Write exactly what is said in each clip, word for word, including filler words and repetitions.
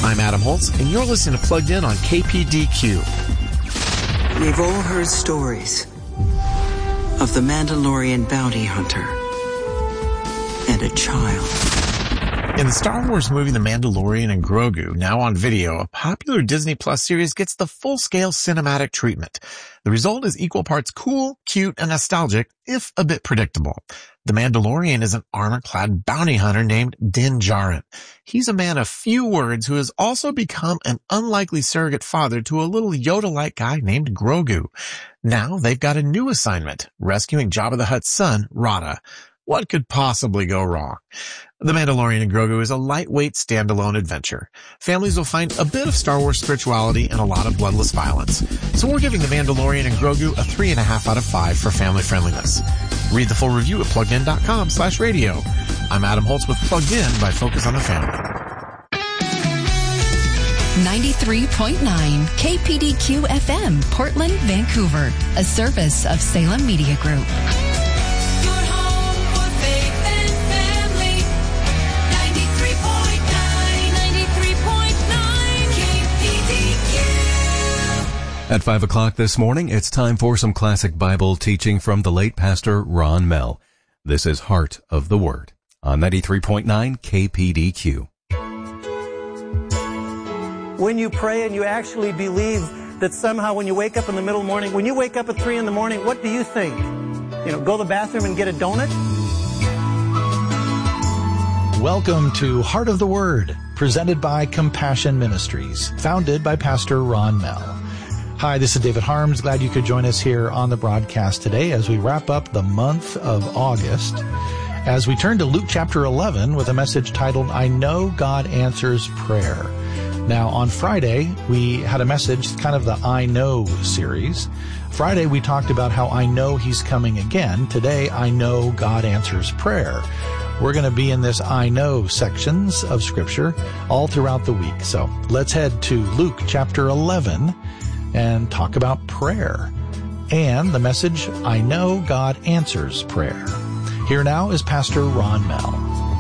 I'm Adam Holtz, and you're listening to Plugged In on K P D Q. We've all heard stories of the Mandalorian bounty hunter and a child. In the Star Wars movie The Mandalorian and Grogu, now on video, a popular Disney Plus series gets the full-scale cinematic treatment. The result is equal parts cool, cute, and nostalgic, if a bit predictable. The Mandalorian is an armor-clad bounty hunter named Din Djarin. He's a man of few words who has also become an unlikely surrogate father to a little Yoda-like guy named Grogu. Now they've got a new assignment, rescuing Jabba the Hutt's son, Rada. What could possibly go wrong? The Mandalorian and Grogu is a lightweight standalone adventure. Families will find a bit of Star Wars spirituality and a lot of bloodless violence. So we're giving The Mandalorian and Grogu a three and a half out of five for family friendliness. Read the full review at pluggedin.com slash radio. I'm Adam Holtz with Plugged In by Focus on the Family. ninety-three point nine K P D Q F M, Portland, Vancouver, a service of Salem Media Group. At five o'clock this morning, it's time for some classic Bible teaching from the late Pastor Ron Mell. This is Heart of the Word on ninety-three point nine K P D Q. When you pray and you actually believe that somehow when you wake up in the middle of the morning, when you wake up at three in the morning, what do you think? You know, go to the bathroom and get a donut? Welcome to Heart of the Word, presented by Compassion Ministries, founded by Pastor Ron Mell. Hi, this is David Harms. Glad you could join us here on the broadcast today as we wrap up the month of August. As we turn to Luke chapter eleven with a message titled, I Know God Answers Prayer. Now, on Friday, we had a message, kind of the I Know series. Friday, we talked about how I know He's coming again. Today, I know God answers prayer. We're going to be in this I Know sections of Scripture all throughout the week. So let's head to Luke chapter eleven and talk about prayer and the message, I Know God Answers Prayer. Here now is Pastor Ron Mell.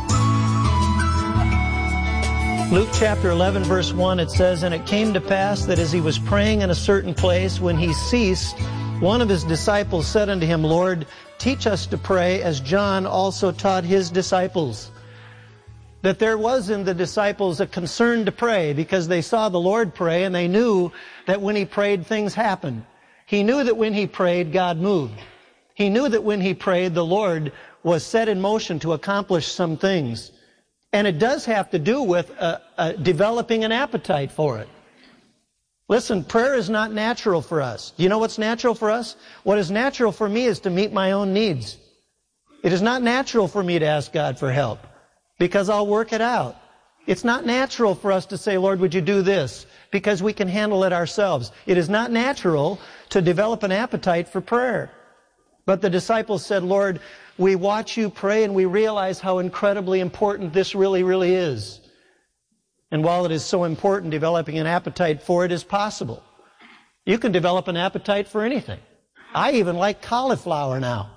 Luke chapter eleven, verse one, it says, And it came to pass that as he was praying in a certain place, when he ceased, one of his disciples said unto him, Lord, teach us to pray as John also taught his disciples. That there was in the disciples a concern to pray because they saw the Lord pray and they knew that when he prayed, things happened. He knew that when he prayed, God moved. He knew that when he prayed, the Lord was set in motion to accomplish some things. And it does have to do with uh, uh, developing an appetite for it. Listen, prayer is not natural for us. Do you know what's natural for us? What is natural for me is to meet my own needs. It is not natural for me to ask God for help because I'll work it out. It's not natural for us to say, Lord, would you do this? Because we can handle it ourselves. It is not natural to develop an appetite for prayer. But the disciples said, Lord, we watch you pray and we realize how incredibly important this really, really is. And while it is so important, developing an appetite for it is possible. You can develop an appetite for anything. I even like cauliflower now.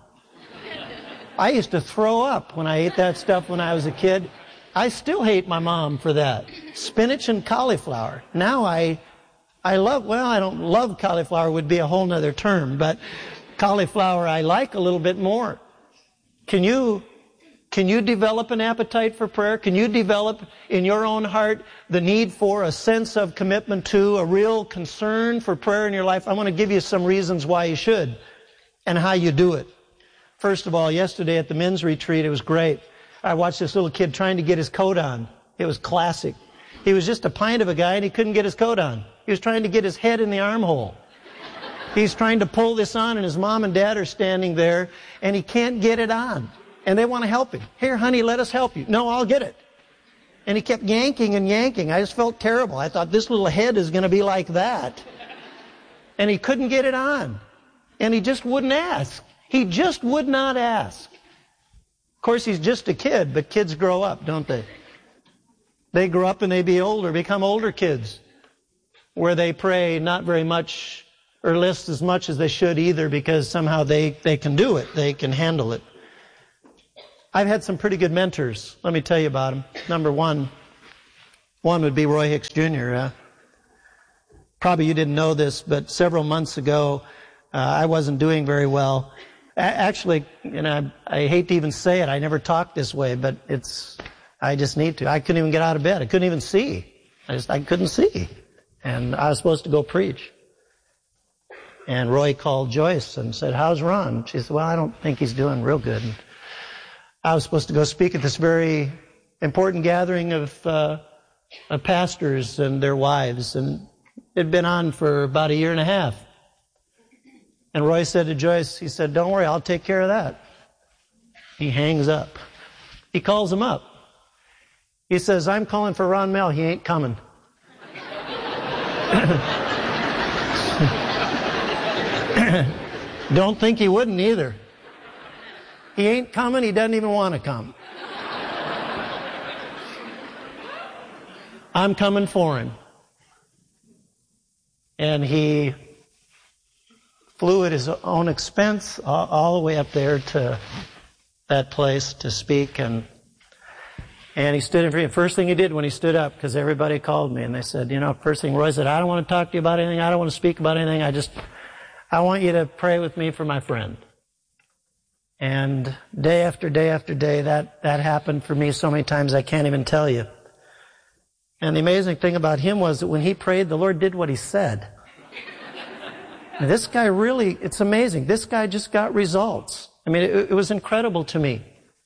I used to throw up when I ate that stuff when I was a kid. I still hate my mom for that. Spinach and cauliflower. Now I, I love, well, I don't love cauliflower would be a whole nother term, but cauliflower I like a little bit more. Can you, can you develop an appetite for prayer? Can you develop in your own heart the need for a sense of commitment to, a real concern for prayer in your life? I want to give you some reasons why you should and how you do it. First of all, yesterday at the men's retreat, it was great. I watched this little kid trying to get his coat on. It was classic. He was just a pint of a guy and he couldn't get his coat on. He was trying to get his head in the armhole. He's trying to pull this on and his mom and dad are standing there and he can't get it on. And they want to help him. Here, honey, let us help you. No, I'll get it. And he kept yanking and yanking. I just felt terrible. I thought this little head is going to be like that. And he couldn't get it on. And he just wouldn't ask. He just would not ask. Of course, he's just a kid, but kids grow up, don't they? They grow up and they be older, become older kids, where they pray not very much or list as much as they should either because somehow they, they can do it. They can handle it. I've had some pretty good mentors. Let me tell you about them. Number one, One would be Roy Hicks Junior Uh, probably you didn't know this, but several months ago, uh, I wasn't doing very well. A- actually, you know, I, I hate to even say it. I never talked this way, but it's, I just need to. I couldn't even get out of bed. I couldn't even see. I just, I couldn't see. And I was supposed to go preach. And Roy called Joyce and said, how's Ron? She said, well, I don't think he's doing real good. And I was supposed to go speak at this very important gathering of, uh, of pastors and their wives. And it had been on for about a year and a half. And Roy said to Joyce, he said, don't worry, I'll take care of that. He hangs up. He calls him up. He says, I'm calling for Ron Mell. He ain't coming. Don't think he wouldn't either. He ain't coming. He doesn't even want to come. I'm coming for him. And he flew at his own expense all, all the way up there to that place to speak. And and he stood in front. First thing he did when he stood up, because everybody called me and they said, you know, first thing Roy said, I don't want to talk to you about anything. I don't want to speak about anything. I just, I want you to pray with me for my friend. And day after day after day, that, that happened for me so many times I can't even tell you. And the amazing thing about him was that when he prayed, the Lord did what he said. And this guy really, it's amazing. This guy just got results. I mean, it, it was incredible to me.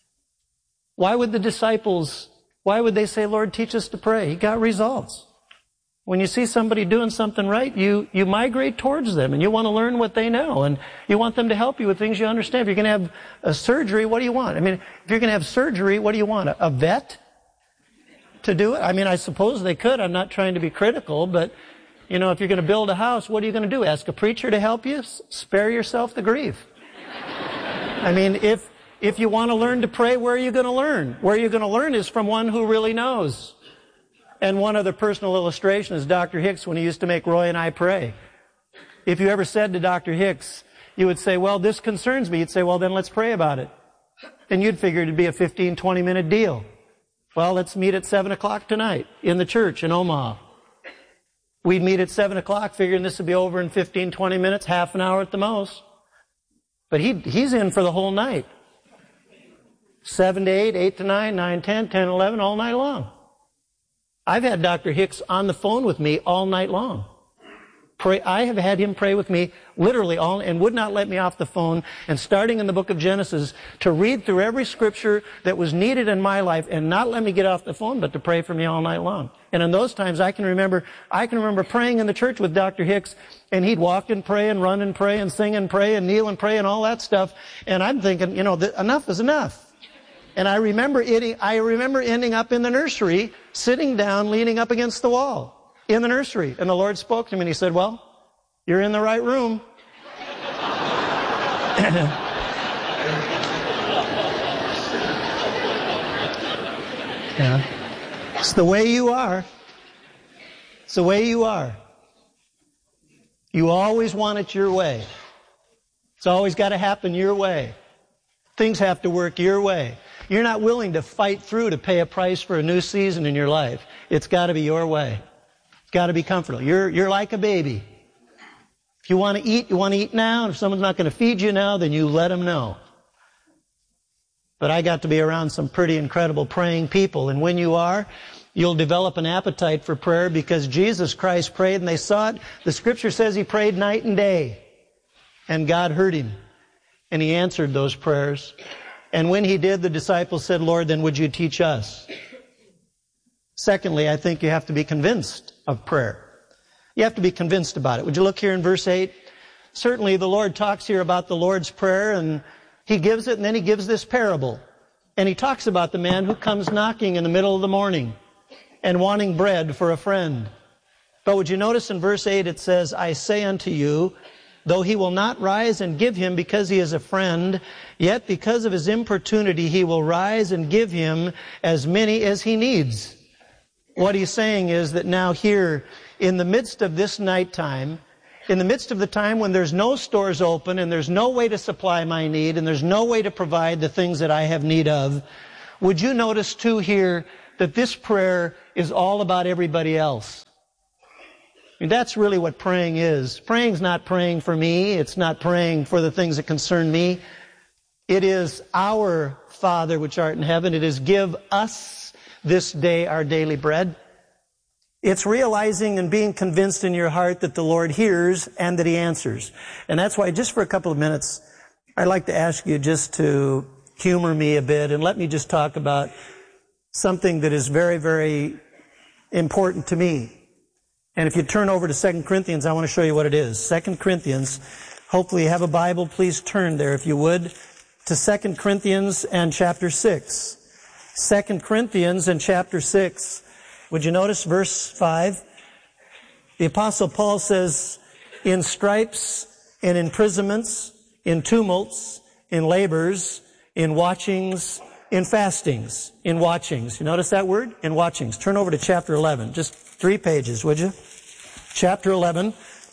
Why would the disciples, why would they say, Lord, teach us to pray? He got results. When you see somebody doing something right, you, you migrate towards them and you want to learn what they know and you want them to help you with things you understand. If you're going to have a surgery, what do you want? I mean, if you're going to have surgery, what do you want? A, a vet to do it? I mean, I suppose they could. I'm not trying to be critical, but, you know, if you're going to build a house, what are you going to do? Ask a preacher to help you? Spare yourself the grief. I mean, if, if you want to learn to pray, where are you going to learn? Where you're going to learn is from one who really knows. And one other personal illustration is Doctor Hicks when he used to make Roy and I pray. If you ever said to Doctor Hicks, you would say, well, this concerns me. You'd say, well, then let's pray about it. And you'd figure it'd be a fifteen, twenty minute deal. Well, let's meet at seven o'clock tonight in the church in Omaha. We'd meet at seven o'clock figuring this would be over in fifteen, twenty minutes, half an hour at the most. But he, he's in for the whole night. seven to eight, eight to nine, nine, ten, ten, eleven, all night long. I've had Doctor Hicks on the phone with me all night long. Pray, I have had him pray with me literally all, and would not let me off the phone, and starting in the book of Genesis, to read through every scripture that was needed in my life and not let me get off the phone, but to pray for me all night long. And in those times, I can remember, I can remember praying in the church with Doctor Hicks, and he'd walk and pray and run and pray and sing and pray and kneel and pray and all that stuff. And I'm thinking, you know, th- enough is enough. And I remember it, I remember ending up in the nursery, sitting down, leaning up against the wall in the nursery. And the Lord spoke to me and he said, well, you're in the right room. Yeah. It's the way you are. It's the way you are. You always want it your way. It's always got to happen your way. Things have to work your way. You're not willing to fight through to pay a price for a new season in your life. It's got to be your way. It's got to be comfortable. You're, you're like a baby. If you want to eat, you want to eat now. And if someone's not going to feed you now, then you let them know. But I got to be around some pretty incredible praying people. And when you are, you'll develop an appetite for prayer because Jesus Christ prayed and they saw it. The scripture says he prayed night and day. And God heard him. And he answered those prayers. And when he did, the disciples said, Lord, then would you teach us? Secondly, I think you have to be convinced of prayer. You have to be convinced about it. Would you look here in verse eight? Certainly the Lord talks here about the Lord's Prayer, and he gives it, and then he gives this parable. And he talks about the man who comes knocking in the middle of the morning and wanting bread for a friend. But would you notice in verse eight it says, I say unto you, though he will not rise and give him because he is a friend, yet because of his importunity he will rise and give him as many as he needs. What he's saying is that now here, in the midst of this nighttime, in the midst of the time when there's no stores open and there's no way to supply my need and there's no way to provide the things that I have need of, would you notice too here that this prayer is all about everybody else. I mean, that's really what praying is. Praying's not praying for me. It's not praying for the things that concern me. It is our Father which art in heaven. It is give us this day our daily bread. It's realizing and being convinced in your heart that the Lord hears and that He answers. And that's why just for a couple of minutes, I'd like to ask you just to humor me a bit and let me just talk about something that is very, very important to me. And if you turn over to Second Corinthians, I want to show you what it is. Second Corinthians, hopefully you have a Bible. Please turn there, if you would, to Second Corinthians and chapter six. Second Corinthians and chapter six. Would you notice verse five? The Apostle Paul says, in stripes, in imprisonments, in tumults, in labors, in watchings, in fastings, in watchings. You notice that word? In watchings. Turn over to chapter eleven. Just three pages, would you? Chapter eleven.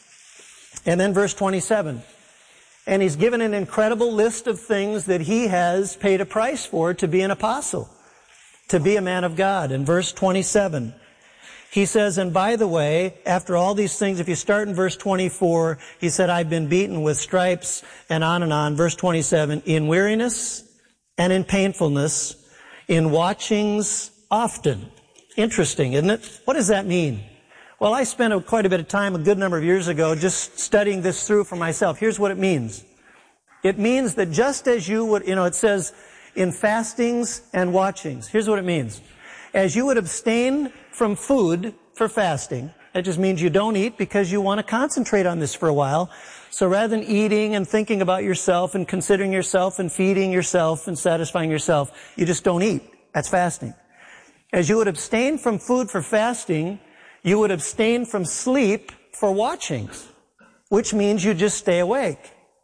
And then verse twenty-seven. And he's given an incredible list of things that he has paid a price for to be an apostle, to be a man of God. In verse twenty-seven, he says, and by the way, after all these things, if you start in verse twenty-four, he said, I've been beaten with stripes, and on and on. Verse twenty-seven, in weariness and in painfulness, in watchings often. Interesting, isn't it? What does that mean? Well, I spent a, quite a bit of time a good number of years ago just studying this through for myself. Here's what it means. It means that just as you would, you know, it says in fastings and watchings. Here's what it means. As you would abstain from food for fasting, that just means you don't eat because you want to concentrate on this for a while. So rather than eating and thinking about yourself and considering yourself and feeding yourself and satisfying yourself, you just don't eat. That's fasting. As you would abstain from food for fasting, you would abstain from sleep for watchings, which means you just stay awake.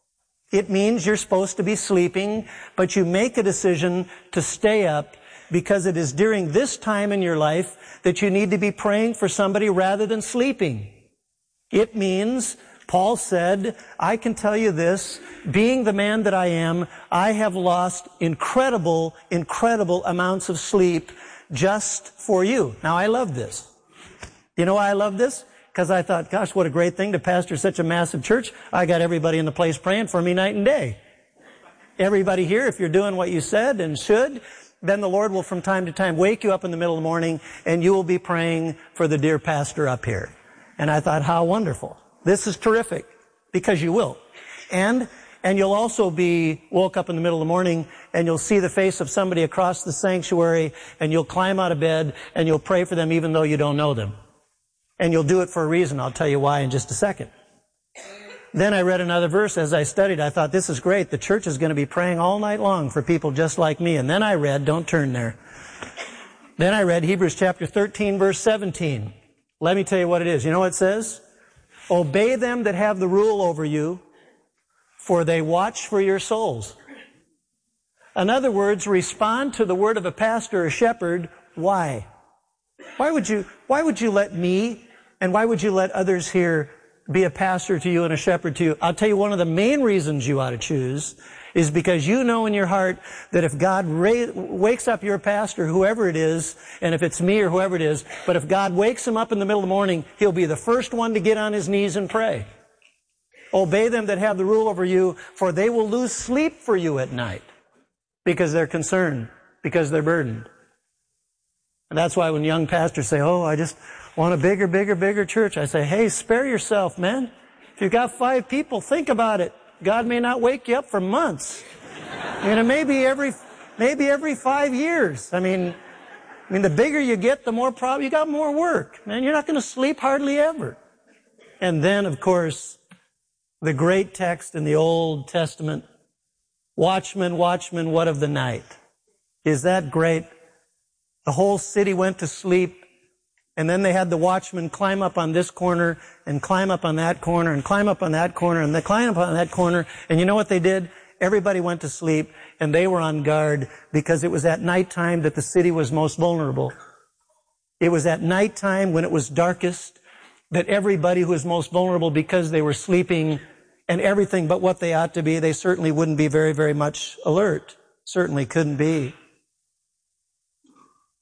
It means you're supposed to be sleeping, but you make a decision to stay up because it is during this time in your life that you need to be praying for somebody rather than sleeping. It means, Paul said, I can tell you this, being the man that I am, I have lost incredible, incredible amounts of sleep just for you. Now, I love this. You know why I love this? Because I thought, gosh, what a great thing to pastor such a massive church. I got everybody in the place praying for me night and day. Everybody here, if you're doing what you said and should, then the Lord will from time to time wake you up in the middle of the morning and you will be praying for the dear pastor up here. And I thought, how wonderful. This is terrific, because you will. And and you'll also be woke up in the middle of the morning and you'll see the face of somebody across the sanctuary and you'll climb out of bed and you'll pray for them even though you don't know them. And you'll do it for a reason. I'll tell you why in just a second. Then I read another verse as I studied. I thought, this is great. The church is going to be praying all night long for people just like me. And then I read, don't turn there. Then I read Hebrews chapter thirteen, verse seventeen. Let me tell you what it is. You know what it says? Obey them that have the rule over you, for they watch for your souls. In other words, respond to the word of a pastor or shepherd. Why? Why would you, why would you let me and why would you let others here be a pastor to you and a shepherd to you? I'll tell you one of the main reasons you ought to choose is because you know in your heart that if God ra- wakes up your pastor, whoever it is, and if it's me or whoever it is, but if God wakes him up in the middle of the morning, he'll be the first one to get on his knees and pray. Obey them that have the rule over you, for they will lose sleep for you at night because they're concerned, because they're burdened. And that's why when young pastors say, oh, I just want a bigger, bigger, bigger church, I say, hey, spare yourself, man. If you've got five people, think about it. God may not wake you up for months. I mean, maybe every, maybe every five years. I mean, I mean, the bigger you get, the more problem, you got more work. Man, you're not going to sleep hardly ever. And then, of course, the great text in the Old Testament, watchman, watchman, what of the night? Is that great? The whole city went to sleep, and then they had the watchman climb up on this corner and climb up on that corner and climb up on that corner and they climb up on that corner. And you know what they did? Everybody went to sleep, and they were on guard because it was at nighttime that the city was most vulnerable. It was at nighttime when it was darkest that everybody who was most vulnerable, because they were sleeping and everything but what they ought to be, they certainly wouldn't be very, very much alert. Certainly couldn't be.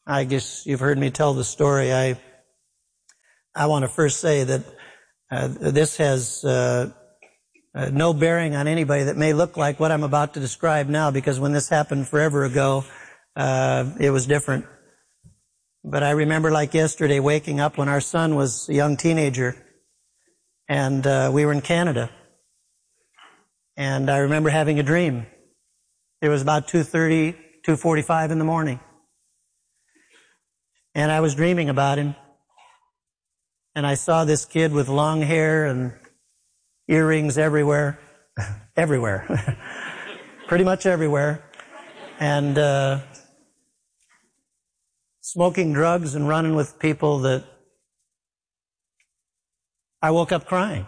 I guess you've heard me tell the story. I I want to first say that uh, this has uh, uh, no bearing on anybody that may look like what I'm about to describe now, because when this happened forever ago, uh, it was different. But I remember like yesterday waking up when our son was a young teenager, and uh, we were in Canada. And I remember having a dream. It was about two thirty, two forty-five in the morning. And I was dreaming about him. And I saw this kid with long hair and earrings everywhere. everywhere. Pretty much everywhere. And uh, smoking drugs and running with people that I woke up crying.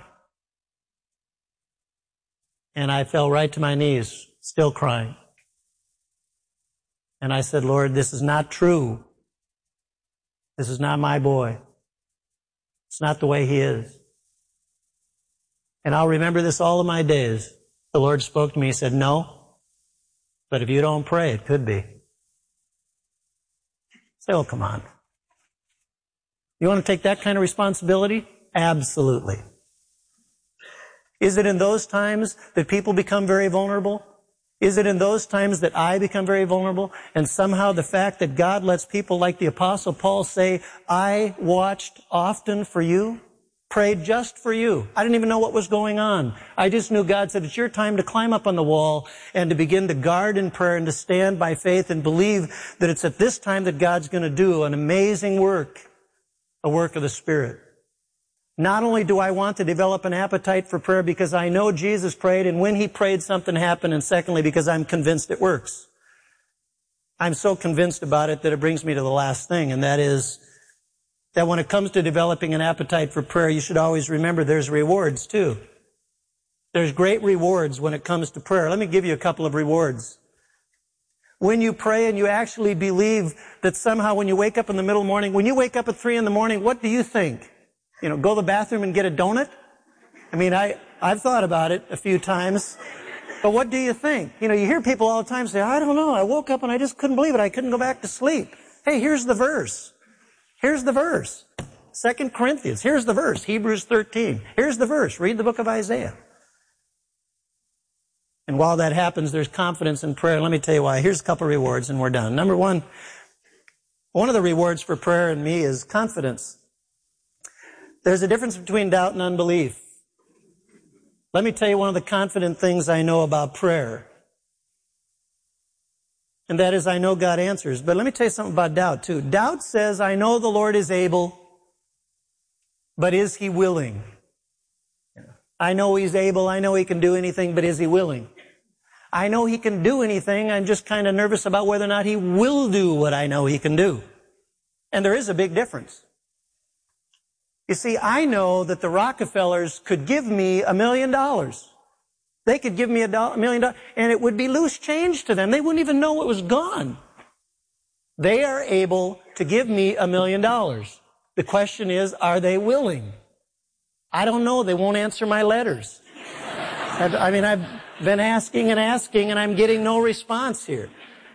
And I fell right to my knees, still crying. And I said, Lord, this is not true. This is not my boy. It's not the way he is. And I'll remember this all of my days. The Lord spoke to me. He said, no, but if you don't pray, it could be. I say, oh, come on. You want to take that kind of responsibility? Absolutely. Is it in those times that people become very vulnerable? Is it in those times that I become very vulnerable? And somehow the fact that God lets people like the Apostle Paul say, I watched often for you, prayed just for you. I didn't even know what was going on. I just knew God said, it's your time to climb up on the wall and to begin to guard in prayer and to stand by faith and believe that it's at this time that God's going to do an amazing work, a work of the Spirit. Not only do I want to develop an appetite for prayer because I know Jesus prayed, and when he prayed something happened, and secondly because I'm convinced it works. I'm so convinced about it that it brings me to the last thing, and that is that when it comes to developing an appetite for prayer, you should always remember there's rewards too. There's great rewards when it comes to prayer. Let me give you a couple of rewards. When you pray and you actually believe that somehow when you wake up in the middle of the morning, when you wake up at three in the morning, what do you think? You know, go to the bathroom and get a donut? I mean, I, I've thought about it a few times. But what do you think? You know, you hear people all the time say, I don't know, I woke up and I just couldn't believe it. I couldn't go back to sleep. Hey, here's the verse. Here's the verse. Second Corinthians. Here's the verse. Hebrews thirteen. Here's the verse. Read the book of Isaiah. And while that happens, there's confidence in prayer. Let me tell you why. Here's a couple of rewards and we're done. Number one, one of the rewards for prayer in me is confidence. There's a difference between doubt and unbelief. Let me tell you one of the confident things I know about prayer. And that is I know God answers. But let me tell you something about doubt too. Doubt says I know the Lord is able, but is he willing? I know he's able, I know he can do anything, but is he willing? I know he can do anything, I'm just kind of nervous about whether or not he will do what I know he can do. And there is a big difference. You see, I know that the Rockefellers could give me a million dollars. They could give me a do- million dollars, and it would be loose change to them. They wouldn't even know it was gone. They are able to give me a million dollars. The question is, are they willing? I don't know. They won't answer my letters. I mean, I've been asking and asking, and I'm getting no response here.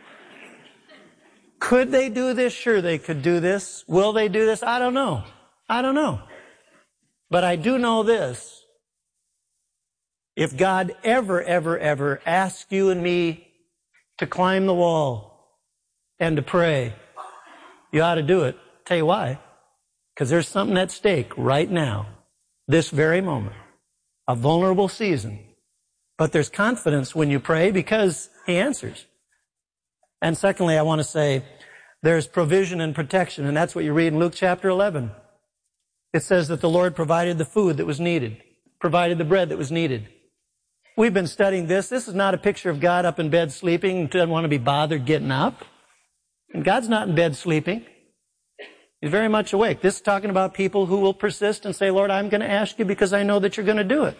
Could they do this? Sure, they could do this. Will they do this? I don't know. I don't know. But I do know this. If God ever, ever, ever asks you and me to climb the wall and to pray, you ought to do it. Tell you why. Because there's something at stake right now, this very moment, a vulnerable season. But there's confidence when you pray because he answers. And secondly, I want to say there's provision and protection, and that's what you read in Luke chapter eleven. It says that the Lord provided the food that was needed, provided the bread that was needed. We've been studying this. This is not a picture of God up in bed sleeping and doesn't want to be bothered getting up. And God's not in bed sleeping. He's very much awake. This is talking about people who will persist and say, Lord, I'm going to ask you because I know that you're going to do it.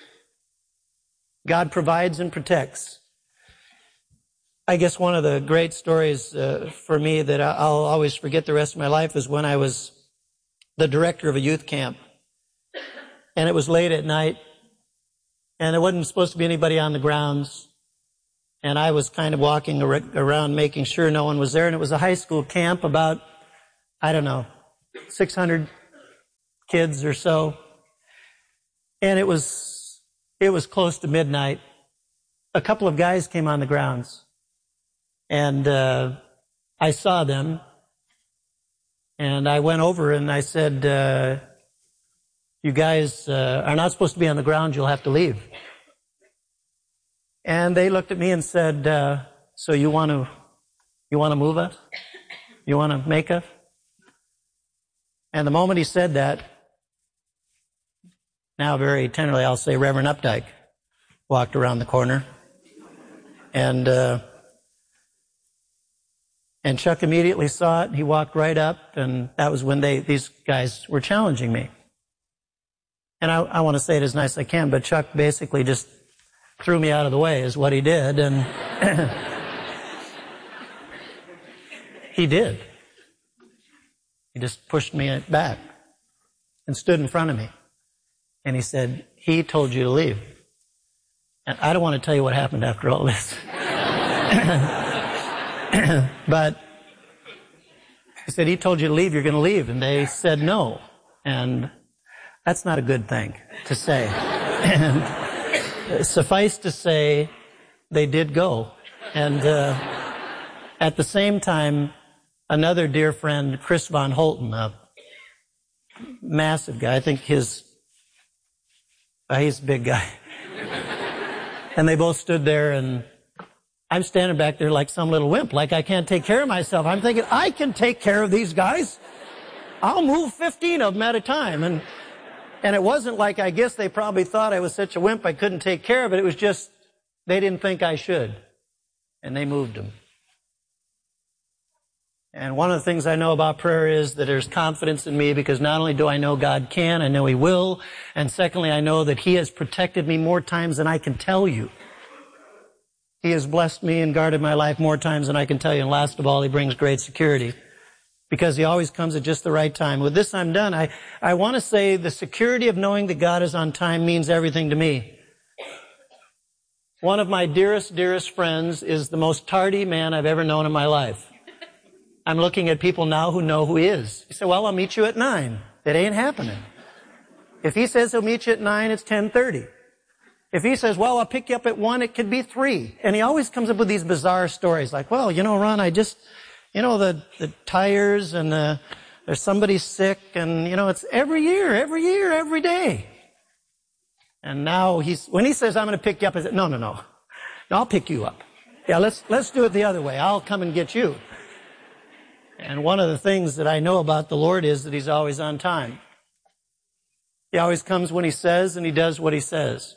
God provides and protects. I guess one of the great stories uh, for me that I'll always forget the rest of my life is when I was the director of a youth camp. And it was late at night, and there wasn't supposed to be anybody on the grounds. And I was kind of walking ar- around making sure no one was there. And it was a high school camp, about, I don't know, six hundred kids or so. And it was, it was close to midnight. A couple of guys came on the grounds. And uh, I saw them. And I went over and I said, uh, you guys uh, are not supposed to be on the ground. You'll have to leave. And they looked at me and said, uh, so you want to, you want to move us? You want to make us? And the moment he said that, now very tenderly I'll say Reverend Updike walked around the corner. And, uh, and Chuck immediately saw it, and he walked right up, and that was when they, these guys were challenging me. And I, I want to say it as nice as I can, but Chuck basically just threw me out of the way is what he did, and he did. He just pushed me back and stood in front of me. And he said, he told you to leave. And I don't want to tell you what happened after all this. But he said, he told you to leave, you're going to leave. And they said no. And that's not a good thing to say. And suffice to say, they did go. And uh, at the same time, another dear friend, Chris Von Holten, a massive guy, I think his, uh, he's a big guy. And they both stood there, and I'm standing back there like some little wimp, like I can't take care of myself. I'm thinking, I can take care of these guys. I'll move fifteen of them at a time. And And it wasn't like, I guess they probably thought I was such a wimp I couldn't take care of it. It was just, they didn't think I should. And they moved them. And one of the things I know about prayer is that there's confidence in me, because not only do I know God can, I know He will. And secondly, I know that He has protected me more times than I can tell you. He has blessed me and guarded my life more times than I can tell you. And last of all, He brings great security, because He always comes at just the right time. With this, I'm done. I, I want to say the security of knowing that God is on time means everything to me. One of my dearest, dearest friends is the most tardy man I've ever known in my life. I'm looking at people now who know who He is. He said, well, I'll meet you at nine. It ain't happening. If He says He'll meet you at nine, it's ten thirty. If He says, well, I'll pick you up at one, it could be three. And He always comes up with these bizarre stories like, well, you know, Ron, I just... You know, the, the tires and the, there's somebody sick, and, you know, it's every year, every year, every day. And now he's, when he says, I'm going to pick you up, I say, no, no, no. No, I'll pick you up. Yeah, let's, let's do it the other way. I'll come and get you. And one of the things that I know about the Lord is that He's always on time. He always comes when He says, and He does what He says.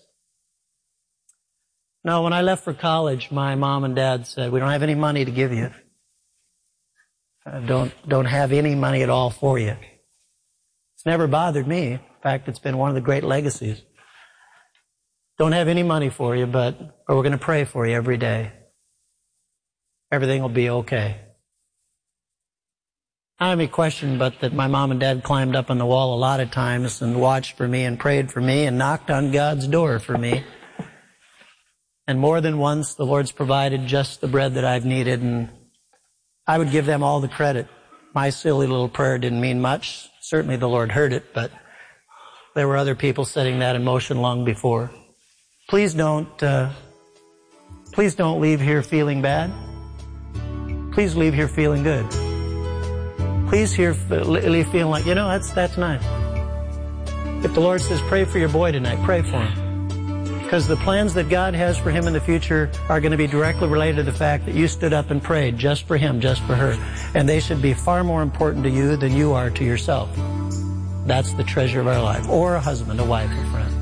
Now, when I left for college, my mom and dad said, we don't have any money to give you. I don't, don't have any money at all for you. It's never bothered me. In fact, it's been one of the great legacies. Don't have any money for you, but but we're going to pray for you every day. Everything will be okay. I don't have any question but that my mom and dad climbed up on the wall a lot of times and watched for me and prayed for me and knocked on God's door for me. And more than once, the Lord's provided just the bread that I've needed, and I would give them all the credit. My silly little prayer didn't mean much. Certainly the Lord heard it, but there were other people setting that in motion long before. Please don't, uh, please don't leave here feeling bad. Please leave here feeling good. Please here leave feeling like, you know, that's, that's nice. If the Lord says pray for your boy tonight, pray for him. Because the plans that God has for him in the future are going to be directly related to the fact that you stood up and prayed just for him, just for her. And they should be far more important to you than you are to yourself. That's the treasure of our life. Or a husband, a wife, a friend.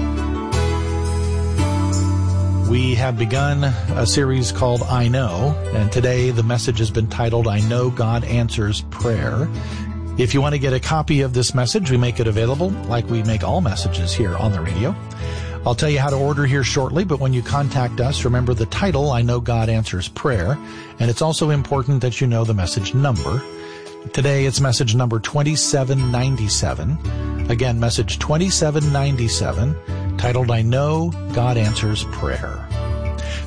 We have begun a series called I Know, and today the message has been titled, I Know God Answers Prayer. If you want to get a copy of this message, we make it available like we make all messages here on the radio. I'll tell you how to order here shortly, but when you contact us, remember the title, I Know God Answers Prayer, and it's also important that you know the message number. Today it's message number twenty-seven ninety-seven. Again, message twenty-seven ninety-seven, titled, I Know God Answers Prayer.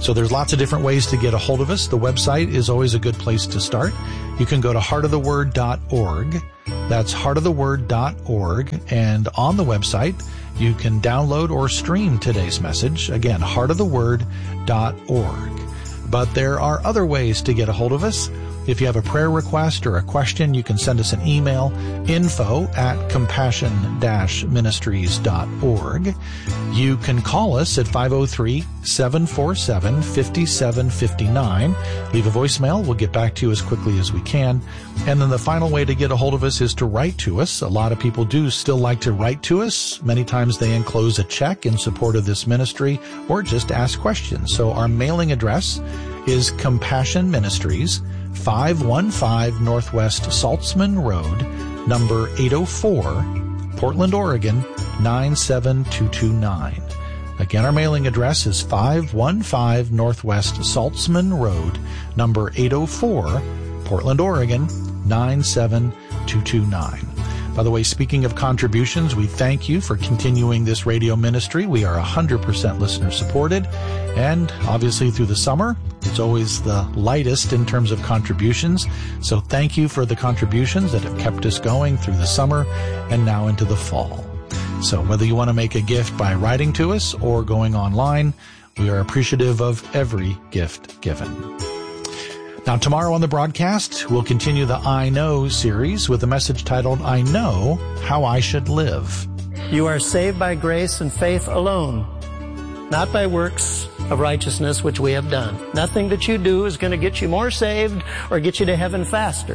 So there's lots of different ways to get a hold of us. The website is always a good place to start. You can go to heart of the word dot org. That's heart of the word dot org. And on the website, you can download or stream today's message. Again, heart of the word dot org. But there are other ways to get a hold of us. If you have a prayer request or a question, you can send us an email, info at compassion dash ministries dot org. You can call us at five oh three, seven four seven, five seven five nine. Leave a voicemail. We'll get back to you as quickly as we can. And then the final way to get a hold of us is to write to us. A lot of people do still like to write to us. Many times they enclose a check in support of this ministry or just ask questions. So our mailing address is Compassion Ministries, five one five Northwest Saltzman Road, number eight oh four, Portland, Oregon, nine seven two two nine. Again, our mailing address is five one five Northwest Saltzman Road, number eight oh four, Portland, Oregon, nine seven two two nine. By the way, speaking of contributions, we thank you for continuing this radio ministry. We are one hundred percent listener supported, and obviously through the summer, it's always the lightest in terms of contributions. So thank you for the contributions that have kept us going through the summer and now into the fall. So whether you want to make a gift by writing to us or going online, we are appreciative of every gift given. Now, tomorrow on the broadcast, we'll continue the I Know series with a message titled, I Know How I Should Live. You are saved by grace and faith alone, not by works of righteousness which we have done. Nothing that you do is going to get you more saved or get you to heaven faster.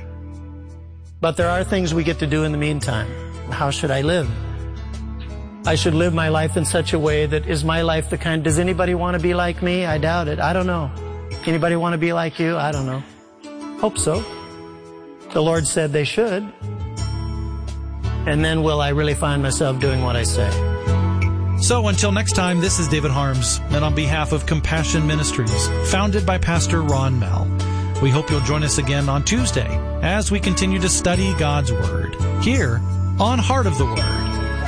But there are things we get to do in the meantime. How should I live? I should live my life in such a way that is my life the kind, does anybody want to be like me? I doubt it. I don't know. Anybody want to be like you? I don't know. Hope so. The Lord said they should. And then will I really find myself doing what I say? So until next time, this is David Harms, and on behalf of Compassion Ministries, founded by Pastor Ron Mell, we hope you'll join us again on Tuesday as we continue to study God's Word here on Heart of the Word.